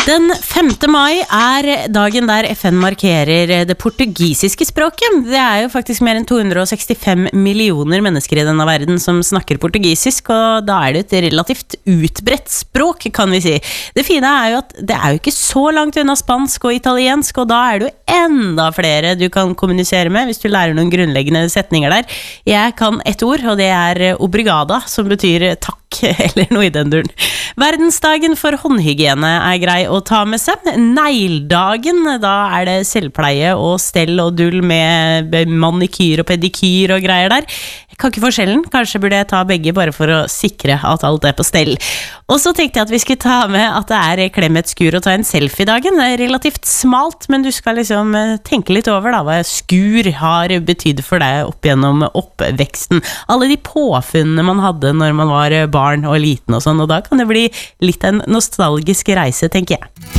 Den 5. mai dagen der FN markerer det portugisiske språket. Det jo faktisk mer enn 265 millioner mennesker i denne verden som snakker portugisisk, og da det et relativt utbredt språk, kan vi si. Det fine jo at det jo ikke så langt unna spansk og italiensk, og da det jo enda flere du kan kommunisere med hvis du lærer noen grunnleggende setninger der. Jeg kan ett ord, og det obrigada, som betyr takk, eller noe i den duren. Verdensdagen for håndhygiene grei å ta med seg. Neildagen, da det selvpleie og stell og dull med manikyr og pedikyr og greier der. Jeg kan ikke forskjellen, kanskje burde jeg ta begge bare for å sikre at alt på stell. Og så tenkte jeg at vi skulle ta med at det klem et skur og ta en selfie-dagen. Det relativt smalt, men du skal liksom tenke litt over da, hva skur har betydd for deg opp gjennom oppveksten. Alle de påfunnene man hadde når man var barn og liten og sånn, og da kan det bli litt en nostalgisk reise, tenker jeg.